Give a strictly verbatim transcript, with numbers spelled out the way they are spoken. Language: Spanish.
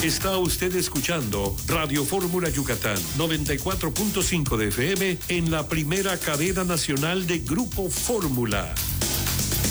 Está usted escuchando Radio Fórmula Yucatán, noventa y cuatro punto cinco de F M en la primera cadena nacional de Grupo Fórmula.